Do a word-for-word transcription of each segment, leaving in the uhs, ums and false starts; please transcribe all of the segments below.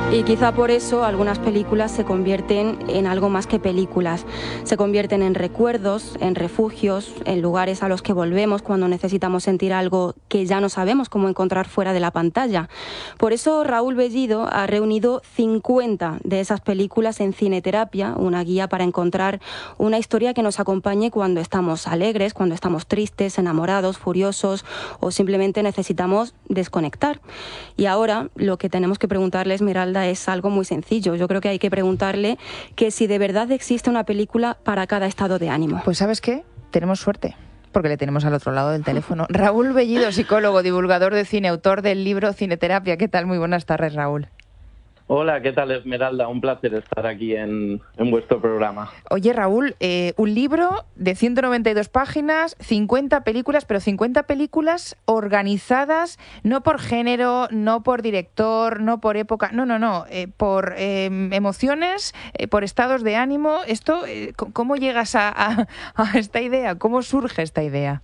Y quizá por eso algunas películas se convierten en algo más que películas. Se convierten en recuerdos, en refugios, en lugares a los que volvemos cuando necesitamos sentir algo que ya no sabemos cómo encontrar fuera de la pantalla. Por eso Raúl Bellido ha reunido cincuenta de esas películas en Cineterapia, una guía para encontrar una historia que nos acompañe cuando estamos alegres, cuando estamos tristes, enamorados, furiosos o simplemente necesitamos desconectar. Y ahora lo que tenemos que preguntarle, Esmeralda, es algo muy sencillo. Yo creo que hay que preguntarle que si de verdad existe una película para cada estado de ánimo. Pues ¿sabes qué? Tenemos suerte, porque le tenemos al otro lado del teléfono. Raúl Bellido, psicólogo, divulgador de cine, autor del libro Cineterapia. ¿Qué tal? Muy buenas tardes, Raúl. Hola, ¿qué tal, Esmeralda? Un placer estar aquí en, en vuestro programa. Oye, Raúl, eh, un libro de ciento noventa y dos páginas, cincuenta películas, pero cincuenta películas organizadas no por género, no por director, no por época, no, no, no, eh, por eh, emociones, eh, por estados de ánimo. Esto, eh, ¿cómo llegas a, a, a esta idea? ¿Cómo surge esta idea?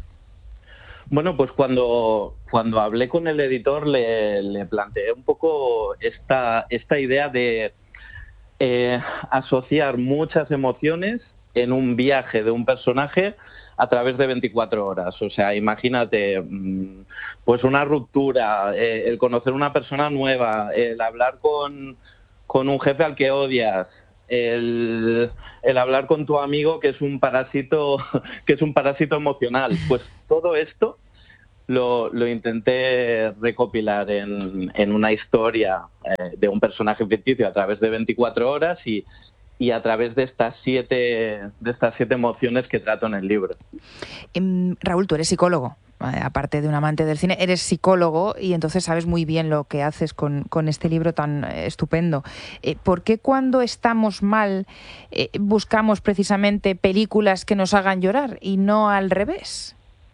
Bueno, pues cuando, cuando hablé con el editor le, le planteé un poco esta, esta idea de eh, asociar muchas emociones en un viaje de un personaje a través de veinticuatro horas. O sea, imagínate, pues una ruptura, eh, el conocer una persona nueva, el hablar con, con un jefe al que odias, El, el hablar con tu amigo que es un parásito que es un parásito emocional. Pues todo esto lo, lo intenté recopilar en, en una historia eh, de un personaje ficticio a través de veinticuatro horas y, y a través de estas siete de estas siete emociones que trato en el libro. Um, Raúl, tú eres psicólogo. Aparte de un amante del cine, eres psicólogo y entonces sabes muy bien lo que haces con, con este libro tan eh, estupendo. Eh, ¿Por qué cuando estamos mal eh, buscamos precisamente películas que nos hagan llorar y no al revés?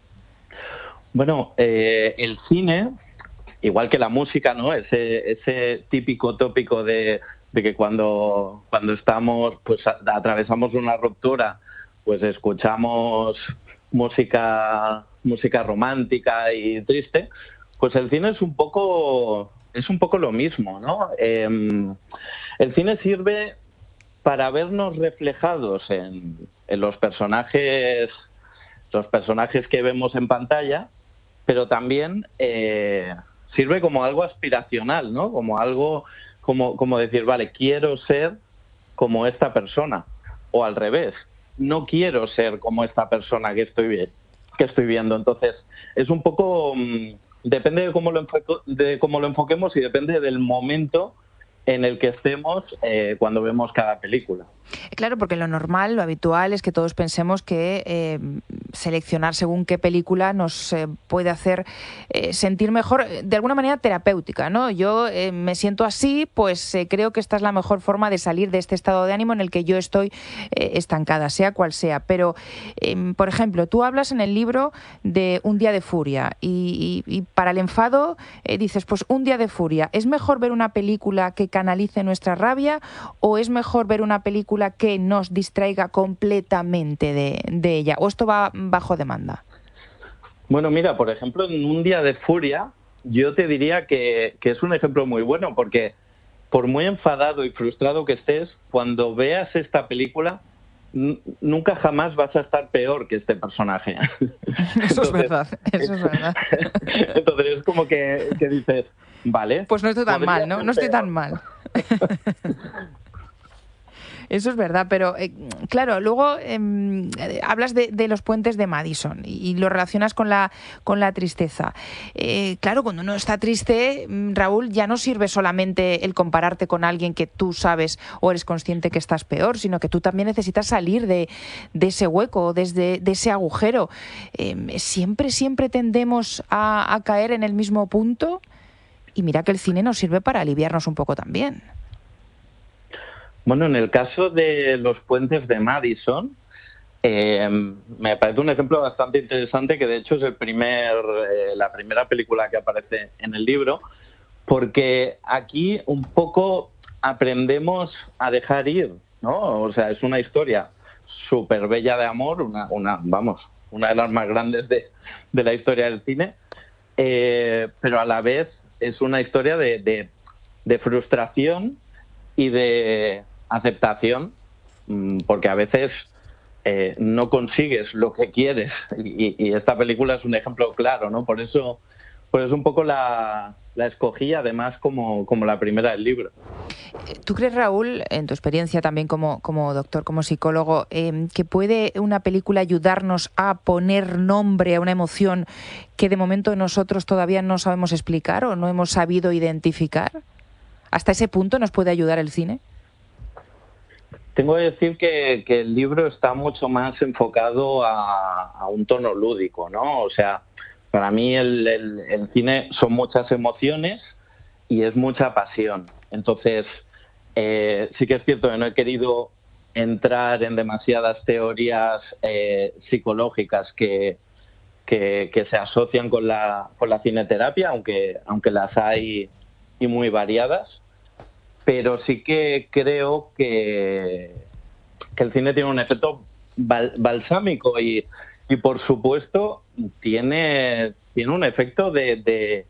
Bueno, eh, el cine, igual que la música, ¿no? Ese, ese típico tópico de, de que cuando, cuando estamos, pues a, atravesamos una ruptura, pues escuchamos música música romántica y triste, pues el cine es un poco es un poco lo mismo, ¿no? Eh, el cine sirve para vernos reflejados en, en los personajes los personajes que vemos en pantalla, pero también eh, sirve como algo aspiracional, ¿no? Como algo como como decir, vale, quiero ser como esta persona, o al revés, no quiero ser como esta persona que estoy viendo. que estoy viendo. Entonces, es un poco, mmm, depende de cómo lo enfoque, de cómo lo enfoquemos y depende del momento en el que estemos eh, cuando vemos cada película. Claro, porque lo normal, lo habitual es que todos pensemos que eh, seleccionar según qué película nos eh, puede hacer eh, sentir mejor, de alguna manera terapéutica, ¿no? Yo eh, me siento así, pues eh, creo que esta es la mejor forma de salir de este estado de ánimo en el que yo estoy eh, estancada, sea cual sea. Pero, eh, por ejemplo, tú hablas en el libro de Un día de furia y, y, y para el enfado eh, dices, pues un día de furia, ¿es mejor ver una película que canalice nuestra rabia o es mejor ver una película que nos distraiga completamente de, de ella? ¿O esto va bajo demanda? Bueno, mira, por ejemplo, en Un día de furia, yo te diría que, que es un ejemplo muy bueno, porque por muy enfadado y frustrado que estés, cuando veas esta película, n- nunca jamás vas a estar peor que este personaje. Eso es verdad, eso es verdad. Entonces es como que, que dices, vale. Pues no estoy tan mal, ¿no? ser No estoy peor. tan mal. Eso es verdad, pero eh, claro, luego eh, hablas de, de los puentes de Madison y, y lo relacionas con la, con la tristeza. Eh, claro, cuando uno está triste, Raúl, ya no sirve solamente el compararte con alguien que tú sabes o eres consciente que estás peor, sino que tú también necesitas salir de, de ese hueco, desde, de ese agujero. Eh, siempre, siempre tendemos a, a caer en el mismo punto y mira que el cine nos sirve para aliviarnos un poco también. Bueno, en el caso de los puentes de Madison, eh, me parece un ejemplo bastante interesante, que de hecho es el primer, eh, la primera película que aparece en el libro, porque aquí un poco aprendemos a dejar ir, ¿no? O sea, es una historia súper bella de amor, una, una, vamos, una de las más grandes de, de la historia del cine, eh, pero a la vez es una historia de, de de frustración y de aceptación, porque a veces eh, no consigues lo que quieres, y, y esta película es un ejemplo claro, ¿no? Por eso, por eso un poco la, la escogí, además, como, como la primera del libro. ¿Tú crees, Raúl, en tu experiencia también como, como doctor, como psicólogo, eh, que puede una película ayudarnos a poner nombre a una emoción que de momento nosotros todavía no sabemos explicar o no hemos sabido identificar? ¿Hasta ese punto nos puede ayudar el cine? Tengo que decir que, que el libro está mucho más enfocado a, a un tono lúdico, ¿no? O sea, para mí el, el, el cine son muchas emociones y es mucha pasión. Entonces, eh, sí que es cierto que no he querido entrar en demasiadas teorías eh, psicológicas que, que, que se asocian con la, con la cineterapia, aunque, aunque las hay y muy variadas. Pero sí que creo que, que el cine tiene un efecto bal, balsámico y, y, por supuesto, tiene, tiene un efecto de, de,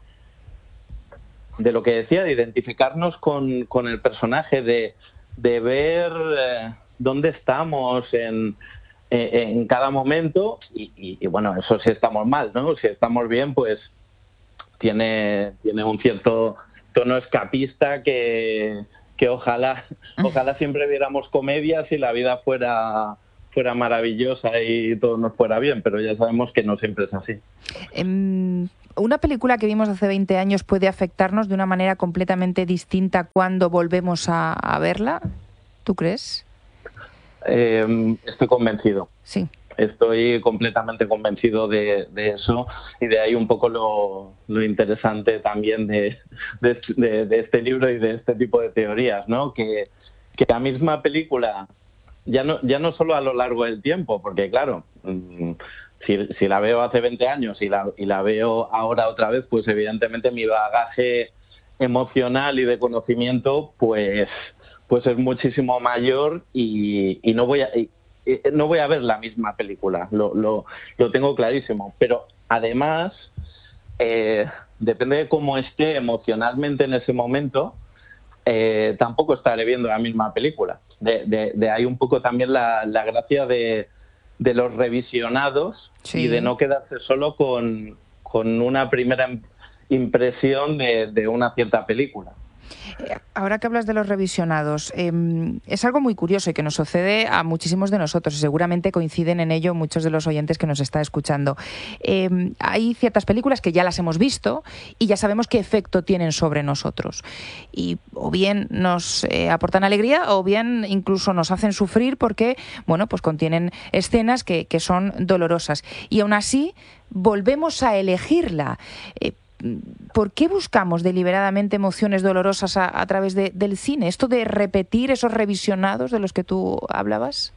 de lo que decía, de identificarnos con, con el personaje, de, de ver eh, dónde estamos en, en cada momento y, y, y, bueno, eso si estamos mal, ¿no? Si estamos bien, pues tiene, tiene un cierto tono escapista que, que ojalá ojalá siempre viéramos comedias y la vida fuera fuera maravillosa y todo nos fuera bien, pero ya sabemos que no siempre es así. Um, ¿Una película que vimos hace veinte años puede afectarnos de una manera completamente distinta cuando volvemos a, a verla? ¿Tú crees? Eh, estoy convencido. Sí. Estoy completamente convencido de, de eso, y de ahí un poco lo, lo interesante también de, de, de, de este libro y de este tipo de teorías, ¿no? Que, que la misma película, ya no, ya no solo a lo largo del tiempo, porque claro, si, si la veo hace veinte años y la, y la veo ahora otra vez, pues evidentemente mi bagaje emocional y de conocimiento pues, pues es muchísimo mayor y, y no voy a... Y, no voy a ver la misma película, lo, lo, lo tengo clarísimo, pero además eh, depende de cómo esté emocionalmente en ese momento, eh, tampoco estaré viendo la misma película. De, de, de ahí un poco también la, la gracia de, de los revisionados, sí, y de no quedarse solo con, con una primera impresión de, de una cierta película. Ahora que hablas de los revisionados, eh, es algo muy curioso y que nos sucede a muchísimos de nosotros, y seguramente coinciden en ello muchos de los oyentes que nos están escuchando. Eh, hay ciertas películas que ya las hemos visto y ya sabemos qué efecto tienen sobre nosotros. Y o bien nos eh, aportan alegría o bien incluso nos hacen sufrir porque, bueno, pues contienen escenas que, que son dolorosas. Y aún así volvemos a elegirla. Eh, ¿Por qué buscamos deliberadamente emociones dolorosas a, a través de, del cine? ¿Esto de repetir esos revisionados de los que tú hablabas?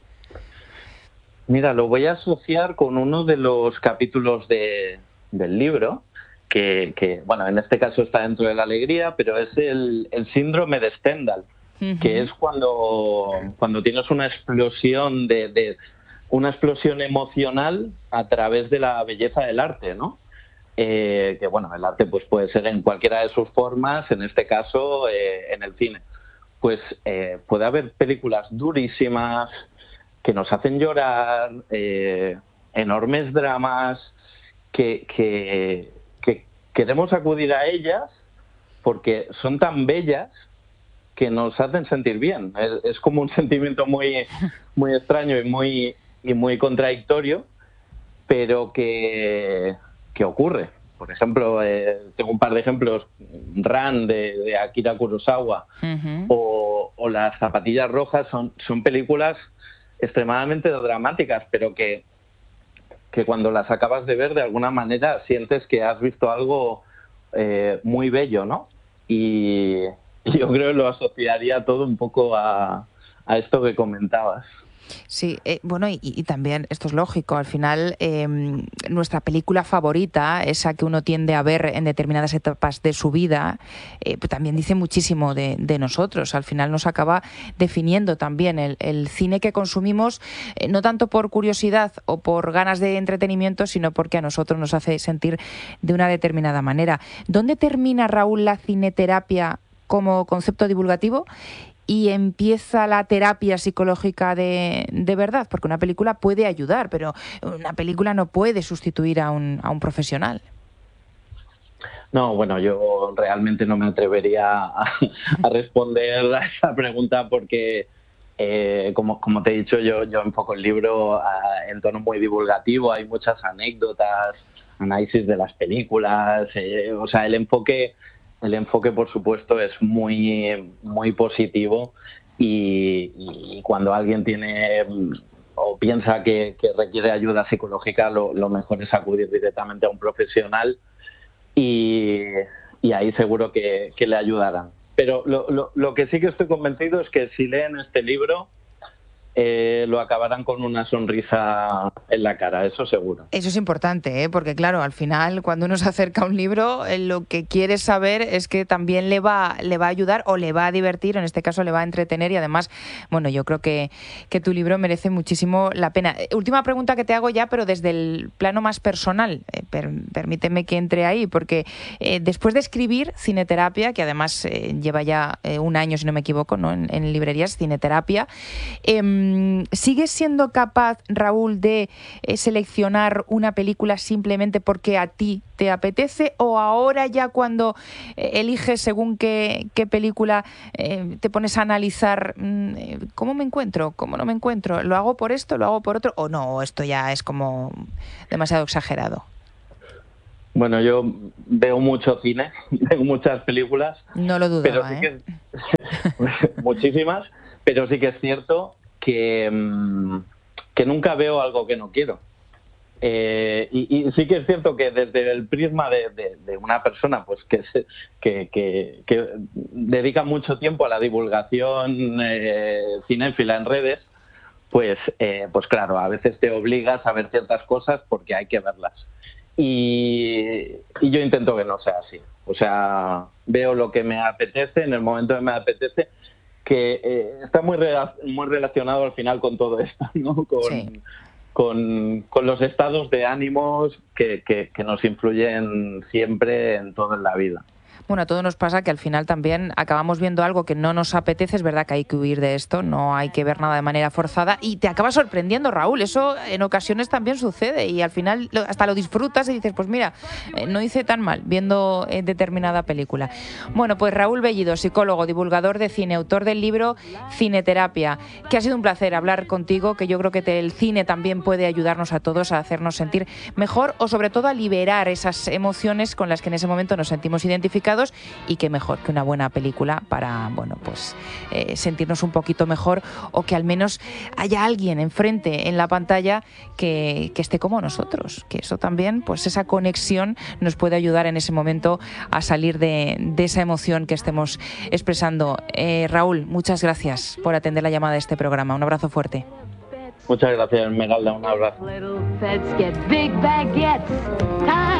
Mira, lo voy a asociar con uno de los capítulos de, del libro, que, que, bueno, en este caso está dentro de la alegría, pero es el, el síndrome de Stendhal, uh-huh. que es cuando, cuando tienes una explosión de, de una explosión emocional a través de la belleza del arte, ¿no? Eh, que bueno, el arte pues puede ser en cualquiera de sus formas, en este caso eh, en el cine. Pues eh, puede haber películas durísimas que nos hacen llorar, eh, enormes dramas, que, que, que queremos acudir a ellas porque son tan bellas que nos hacen sentir bien. Es, es como un sentimiento muy, muy extraño y muy, y muy contradictorio, pero que... que ocurre. Por ejemplo, eh, tengo un par de ejemplos, Ran de, de Akira Kurosawa, uh-huh. o, o Las zapatillas rojas, son, son películas extremadamente dramáticas, pero que, que cuando las acabas de ver, de alguna manera sientes que has visto algo eh, muy bello, ¿no? Y, y yo creo que lo asociaría todo un poco a, a esto que comentabas. Sí, eh, bueno, y, y también esto es lógico, al final eh, nuestra película favorita, esa que uno tiende a ver en determinadas etapas de su vida, eh, pues también dice muchísimo de, de nosotros, al final nos acaba definiendo también el, el cine que consumimos, eh, no tanto por curiosidad o por ganas de entretenimiento, sino porque a nosotros nos hace sentir de una determinada manera. ¿Dónde termina, Raúl, la cineterapia como concepto divulgativo y empieza la terapia psicológica de, de verdad, porque una película puede ayudar, pero una película no puede sustituir a un, a un profesional. No, bueno, yo realmente no me atrevería a, a responder a esa pregunta porque, eh, como, como te he dicho, yo, yo enfoco el libro a, en tono muy divulgativo, hay muchas anécdotas, análisis de las películas, eh, o sea, el enfoque... El enfoque, por supuesto, es muy, muy positivo y, y cuando alguien tiene o piensa que, que requiere ayuda psicológica, lo, lo mejor es acudir directamente a un profesional y, y ahí seguro que, que le ayudarán. Pero lo, lo, lo que sí que estoy convencido es que si leen este libro, Eh, lo acabarán con una sonrisa en la cara, eso seguro. Eso es importante, ¿eh? Porque claro, al final cuando uno se acerca a un libro, eh, lo que quiere saber es que también le va, le va a ayudar o le va a divertir, o en este caso le va a entretener y además, bueno, yo creo que, que tu libro merece muchísimo la pena. Eh, última pregunta que te hago ya, pero desde el plano más personal, eh, per, permíteme que entre ahí, porque eh, después de escribir Cineterapia, que además eh, lleva ya eh, un año, si no me equivoco, ¿no? en, en librerías, Cineterapia, eh, ¿sigues siendo capaz, Raúl, de eh, seleccionar una película simplemente porque a ti te apetece o ahora ya cuando eh, eliges según qué, qué película eh, te pones a analizar eh, cómo me encuentro, cómo no me encuentro, lo hago por esto, lo hago por otro o no, esto ya es como demasiado exagerado? Bueno, yo veo mucho cine, veo muchas películas. No lo dudaba, pero sí ¿eh? que, muchísimas, pero sí que es cierto que, que nunca veo algo que no quiero. Eh, y, y sí que es cierto que desde el prisma de, de, de una persona pues que, se, que, que, que dedica mucho tiempo a la divulgación eh, cinéfila en redes, pues, eh, pues claro, a veces te obligas a ver ciertas cosas porque hay que verlas. Y, y yo intento que no sea así. O sea, veo lo que me apetece en el momento que me apetece, que eh, está muy, rela- muy relacionado al final con todo esto, ¿no? Con, Sí. con, con los estados de ánimos que, que, que nos influyen siempre en toda la vida. Bueno, a todos nos pasa que al final también acabamos viendo algo que no nos apetece. Es verdad que hay que huir de esto, no hay que ver nada de manera forzada y te acaba sorprendiendo, Raúl. Eso en ocasiones también sucede y al final lo, hasta lo disfrutas y dices, pues mira, eh, no hice tan mal viendo eh, determinada película. Bueno, pues Raúl Bellido, psicólogo, divulgador de cine, autor del libro Cineterapia, que ha sido un placer hablar contigo, que yo creo que te, el cine también puede ayudarnos a todos a hacernos sentir mejor o sobre todo a liberar esas emociones con las que en ese momento nos sentimos identificados. Y qué mejor que una buena película para, bueno, pues eh, sentirnos un poquito mejor o que al menos haya alguien enfrente en la pantalla que, que esté como nosotros, que eso también, pues esa conexión nos puede ayudar en ese momento a salir de, de esa emoción que estemos expresando. Eh, Raúl, muchas gracias por atender la llamada de este programa. Un abrazo fuerte. Muchas gracias, Esmeralda. Un abrazo.